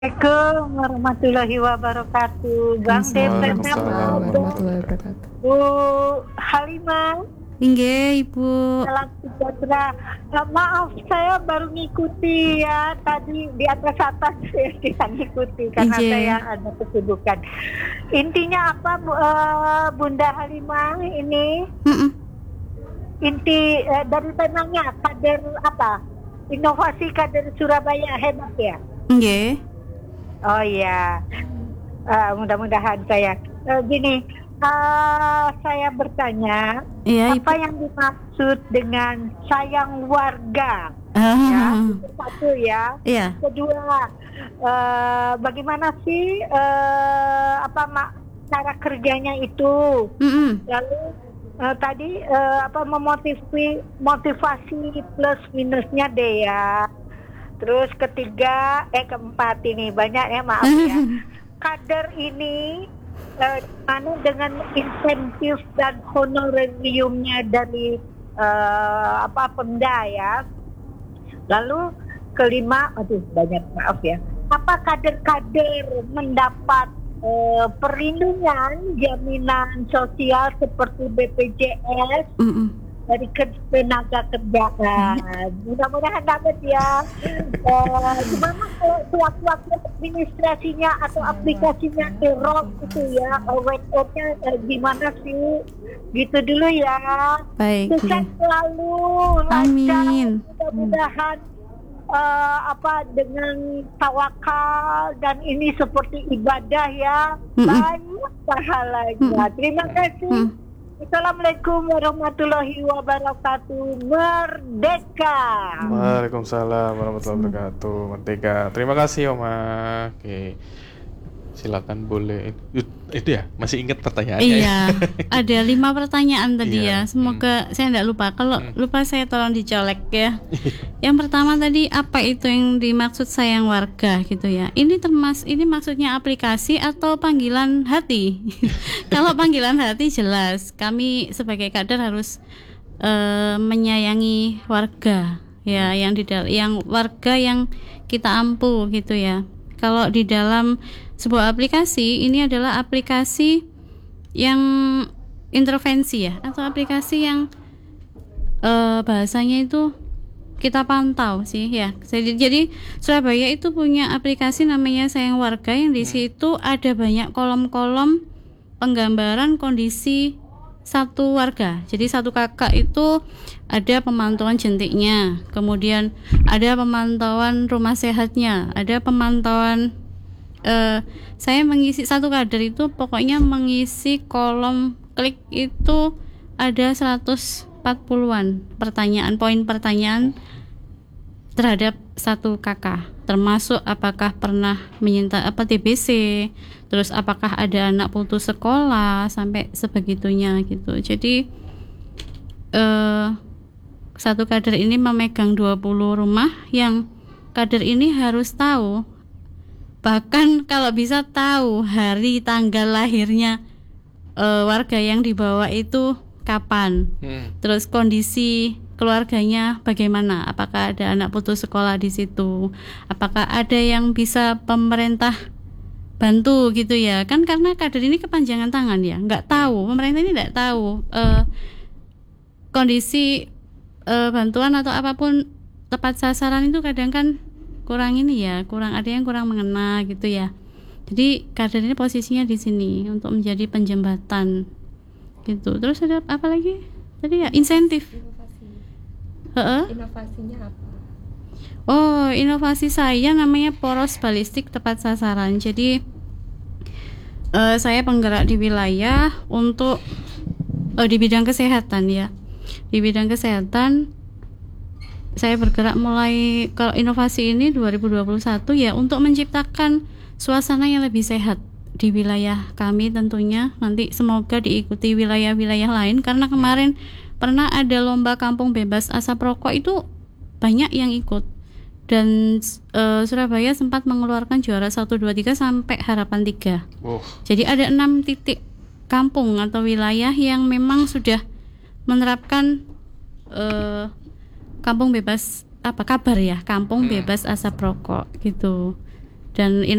Assalamualaikum warahmatullahi wabarakatuh. Bang Depet Waalaikumsalam warahmatullahi wabarakatuh. Bu Halimah, Inggih, Ibu. salam sejahtera. Maaf, saya baru ngikuti ya tadi di atas saya tidak ngikuti karena Inggih. saya ada kesibukan. Intinya apa, Bunda Halimah ini? Inti dari temanya kader apa? Inovasi kader Surabaya hebat ya. Nggih. Oh iya, mudah-mudahan saya gini. Saya bertanya, Iya, apa Ibu. yang dimaksud dengan sayang warga? Ya, itu satu ya. Iya. Kedua, bagaimana sih cara kerjanya itu? Lalu tadi motivasi plus minusnya deh ya. Terus keempat ini banyak ya, maaf ya. Kader ini dengan insentif dan honorariumnya dari Pemda ya. Lalu kelima, banyak, maaf ya. Apa kader-kader mendapat perlindungan jaminan sosial seperti BPJS dari tenaga kerjaan? Mudah-mudahan dapat ya. Gimana waktu administrasinya atau aplikasinya error itu ya, website-nya gimana sih? Gitu dulu ya. Baik. Sukses selalu, lancar. Mudah-mudahan dengan tawakal dan ini seperti ibadah ya, banyak pahalanya. Terima kasih. Assalamualaikum warahmatullahi wabarakatuh. Merdeka. Waalaikumsalam warahmatullahi wabarakatuh. Merdeka. Terima kasih Oma. Oke. Silakan boleh. Itu ya, masih ingat pertanyaannya? Iya. Ada 5 pertanyaan tadi Iya. ya. Semoga saya tidak lupa. Kalau lupa saya tolong dicolek ya. Yang pertama tadi, apa itu yang dimaksud sayang warga gitu ya. Ini maksudnya aplikasi atau panggilan hati? Kalau panggilan hati jelas kami sebagai kader harus menyayangi warga ya, yang warga yang kita ampu gitu ya. Kalau di dalam sebuah aplikasi, ini adalah aplikasi yang intervensi ya, atau aplikasi yang bahasanya itu kita pantau sih ya. Jadi Surabaya itu punya aplikasi namanya Sayang Warga, yang di situ ada banyak kolom-kolom penggambaran kondisi satu warga. Jadi satu kakak itu ada pemantauan jentiknya, kemudian ada pemantauan rumah sehatnya, ada pemantauan saya mengisi satu kader itu pokoknya mengisi kolom klik itu ada 140-an poin pertanyaan terhadap satu kakak, termasuk apakah pernah menyinta TBC, terus apakah ada anak putus sekolah, sampai sebegitunya gitu. Jadi satu kader ini memegang 20 rumah yang kader ini harus tahu, bahkan kalau bisa tahu hari tanggal lahirnya warga yang dibawa itu kapan, terus kondisi keluarganya bagaimana, apakah ada anak putus sekolah di situ, apakah ada yang bisa pemerintah bantu gitu ya kan, karena kader ini kepanjangan tangan ya, nggak tahu, pemerintah ini nggak tahu kondisi bantuan atau apapun tepat sasaran itu kadang kan kurang ada yang kurang mengena gitu ya. Jadi kader ini posisinya di sini untuk menjadi penjembatan gitu. Terus ada apa lagi tadi ya, insentif. Inovasinya apa? Oh, inovasi saya namanya poros balistik tepat sasaran. Jadi saya penggerak di wilayah untuk di bidang kesehatan ya. Di bidang kesehatan saya bergerak mulai kalau inovasi ini 2021 ya, untuk menciptakan suasana yang lebih sehat di wilayah kami, tentunya nanti semoga diikuti wilayah-wilayah lain, karena kemarin pernah ada lomba kampung bebas asap rokok, itu banyak yang ikut, dan Surabaya sempat mengeluarkan juara 1, 2, 3 sampai harapan 3. Jadi ada 6 titik kampung atau wilayah yang memang sudah menerapkan kampung bebas kampung bebas asap rokok gitu. dan